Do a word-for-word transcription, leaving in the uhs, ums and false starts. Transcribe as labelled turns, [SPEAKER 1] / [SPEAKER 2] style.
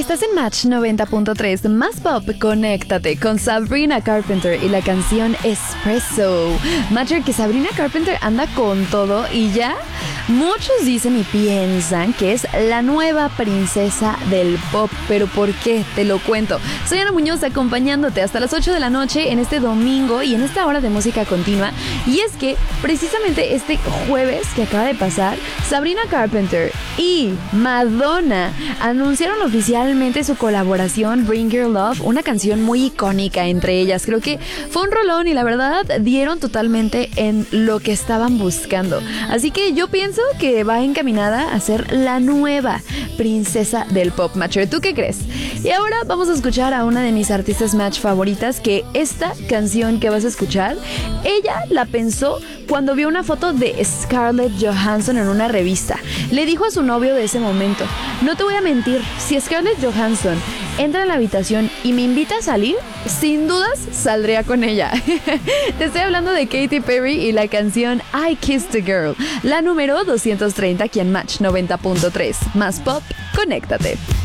[SPEAKER 1] Estás en Match noventa punto tres, más pop, conéctate con Sabrina Carpenter y la canción Espresso. Matcher, que Sabrina Carpenter anda con todo y ya muchos dicen y piensan que es la nueva princesa del pop. ¿Pero por qué? Te lo cuento. Soy Ana Muñoz, acompañándote hasta las ocho de la noche en este domingo y en esta hora de música continua. Y es que precisamente este jueves que acaba de pasar, Sabrina Carpenter y Madonna anunciaron oficialmente su colaboración Bring Your Love, una canción muy icónica entre ellas. Creo que fue un rolón y la verdad dieron totalmente en lo que estaban buscando. Así que yo pienso que va encaminada a ser la nueva princesa del pop, Matcher. ¿Tú qué crees? Y ahora vamos a escuchar a una de mis artistas Match favoritas, que esta canción que vas a escuchar, ella la pensó cuando vio una foto de Scarlett Johansson en una revista. Le dijo a su novio de ese momento: no te voy a mentir, si Scarlett Johansson entra en la habitación y me invita a salir, sin dudas saldría con ella. Te estoy hablando de Katy Perry y la canción I Kissed a Girl, la número doscientos treinta aquí en Match noventa punto tres. Más pop, conéctate.